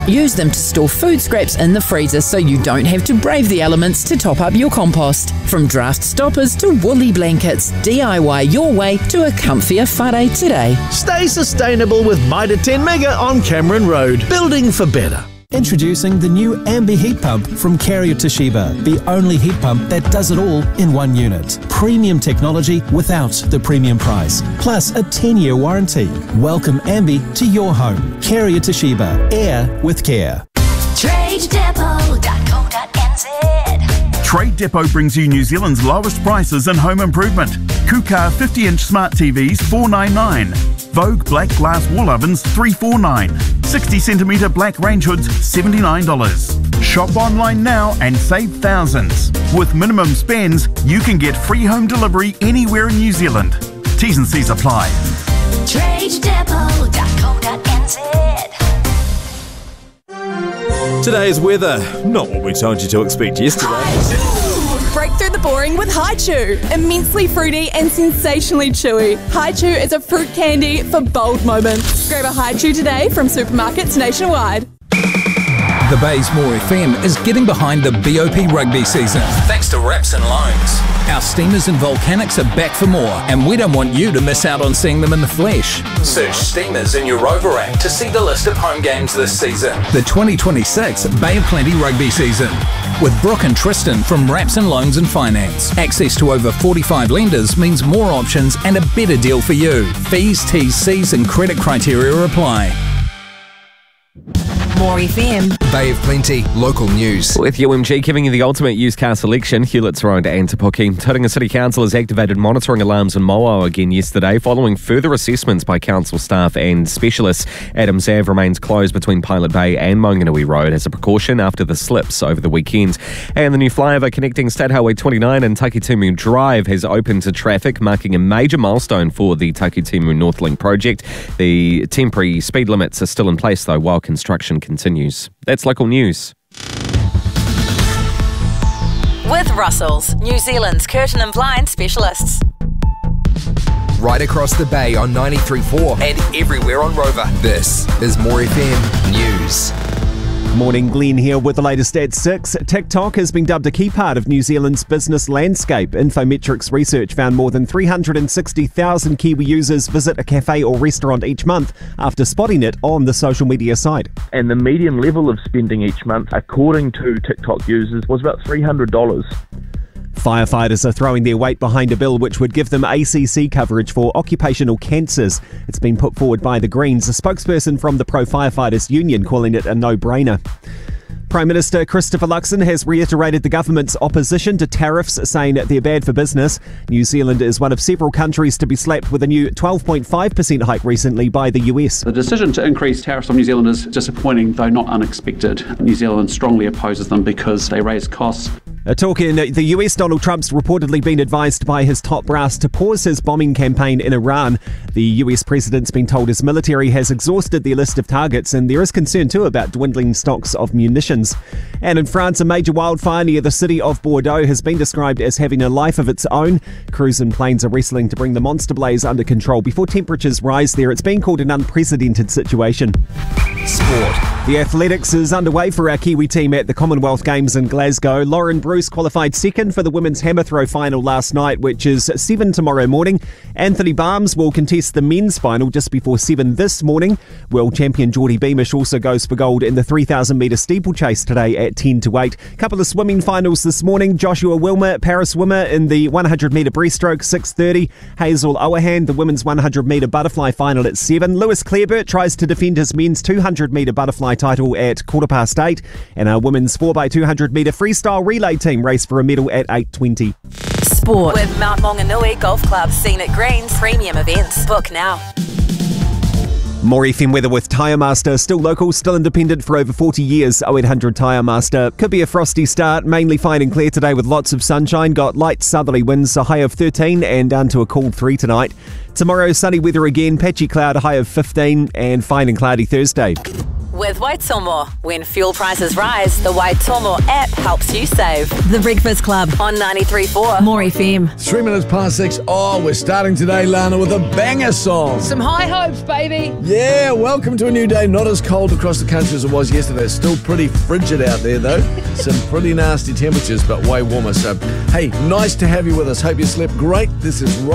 Use them to store food scraps in the freezer so you don't have to brave the elements to top up your compost. From draft stoppers to woolly blankets, DIY your way to a comfier whare today. Stay sustainable with Mitre 10 Mega on Cameron Road. Building for better. Introducing the new Ambi heat pump from Carrier Toshiba, the only heat pump that does it all in one unit. Premium technology without the premium price, plus a 10-year warranty. Welcome Ambi to your home. Carrier Toshiba, air with care. TradeDepot.co.nz. Trade Depot brings you New Zealand's lowest prices in home improvement. Kukar 50-inch smart TVs $499. Vogue black glass wall ovens $349. 60cm black range hoods $79. Shop online now and save thousands. With minimum spends, you can get free home delivery anywhere in New Zealand. T's and C's apply. TradeDepot.co.nz. Today's weather, not what we told you to expect yesterday. Break through the boring with Haichu. Immensely fruity and sensationally chewy. Haichu is a fruit candy for bold moments. Grab a Haichu today from supermarkets nationwide. The Bay's More FM is getting behind the BOP rugby season. Thanks to Raps and Loans. Our Steamers and Volcanics are back for more, and we don't want you to miss out on seeing them in the flesh. Search Steamers in your Rover app to see the list of home games this season. The 2026 Bay of Plenty rugby season. With Brooke and Tristan from Raps and Loans and Finance. Access to over 45 lenders means more options and a better deal for you. Fees, T's, C's and credit criteria apply. More FM. Bay of Plenty, local news. With UMG giving you the ultimate used car selection, Hewlett's Road and Te Puke. Tauranga City Council has activated monitoring alarms in Moao again yesterday following further assessments by council staff and specialists. Adams Ave remains closed between Pilot Bay and Maunganui Road as a precaution after the slips over the weekend. And the new flyover connecting State Highway 29 and Takitimu Drive has opened to traffic, marking a major milestone for the Takitimu Northlink project. The temporary speed limits are still in place though while construction continues. That's local news. With Russell's, New Zealand's curtain and blind specialists. Right across the bay on 93.4 and everywhere on Rover. This is More FM News. Morning, Glenn here with the latest at 6. TikTok has been dubbed a key part of New Zealand's business landscape. Infometrics research found more than 360,000 Kiwi users visit a cafe or restaurant each month after spotting it on the social media site. And the median level of spending each month, according to TikTok users, was about $300. Firefighters are throwing their weight behind a bill which would give them ACC coverage for occupational cancers. It's been put forward by the Greens, a spokesperson from the Pro-Firefighters Union calling it a no-brainer. Prime Minister Christopher Luxon has reiterated the government's opposition to tariffs, saying they're bad for business. New Zealand is one of several countries to be slapped with a new 12.5% hike recently by the US. The decision to increase tariffs on New Zealand is disappointing, though not unexpected. New Zealand strongly opposes them because they raise costs. Talk in the US, Donald Trump's reportedly been advised by his top brass to pause his bombing campaign in Iran. The US president's been told his military has exhausted their list of targets, and there is concern too about dwindling stocks of munitions. And in France, a major wildfire near the city of Bordeaux has been described as having a life of its own. Crews and planes are wrestling to bring the monster blaze under control before temperatures rise there. It's been called an unprecedented situation. Sport. The athletics is underway for our Kiwi team at the Commonwealth Games in Glasgow. Lauren Bruce qualified second for the women's hammer throw final last night, which is 7 tomorrow morning. Anthony Barnes will contest the men's final just before 7 this morning. World champion Geordie Beamish also goes for gold in the 3,000 metre steeplechase today at 10 to 8. Couple of swimming finals this morning. Joshua Wilmer, para swimmer in the 100 metre breaststroke, 6:30. Hazel Oahan, the women's 100 metre butterfly final at 7. Lewis Clareburt tries to defend his men's 200 metre butterfly title at 8:15. And our women's 4x200 metre freestyle relay team race for a medal at 8:20. Sport. With Mount Maunganui Golf Club, Scenic Greens, premium events. Book now. More FM weather with Tyre Master. Still local, still independent for over 40 years. 0800 Tyre Master. Could be a frosty start. Mainly fine and clear today with lots of sunshine. Got light southerly winds, a high of 13 and down to a cool 3 tonight. Tomorrow, sunny weather again. Patchy cloud, a high of 15 and fine and cloudy Thursday. With with Waitomo. When fuel prices rise, the Waitomo app helps you save. The Breakfast Club on 93.4 More FM. 3 minutes past 6. Oh, we're starting today, Lana, with a banger song. Some high hopes, baby. Yeah, welcome to a new day. Not as cold across the country as it was yesterday. It's still pretty frigid out there, though. Some pretty nasty temperatures, but way warmer. So, hey, nice to have you with us. Hope you slept great. This is